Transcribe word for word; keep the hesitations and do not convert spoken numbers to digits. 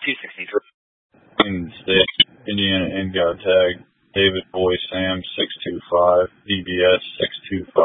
two sixty-three. Washington State, Indiana N G O T tag, David Boy Sam six two five, D B S six two five.